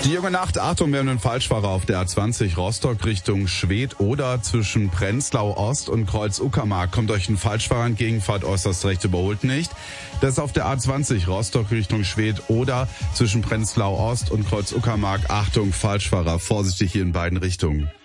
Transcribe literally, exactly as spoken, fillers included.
Die junge Nacht, Achtung, wir haben einen Falschfahrer auf der A zwanzig Rostock Richtung Schwedt oder zwischen Prenzlau Ost und Kreuz Uckermark. Kommt euch ein Falschfahrer entgegen, fahrt äußerst recht, überholt nicht. Das ist auf der A zwanzig Rostock Richtung Schwedt oder zwischen Prenzlau Ost und Kreuz Uckermark. Achtung, Falschfahrer, vorsichtig hier in beiden Richtungen.